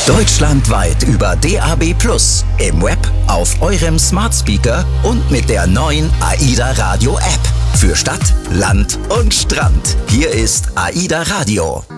Deutschlandweit über DAB+, im Web, auf eurem Smart Speaker und mit der neuen AIDA Radio App. Für Stadt, Land und Strand. Hier ist AIDA Radio.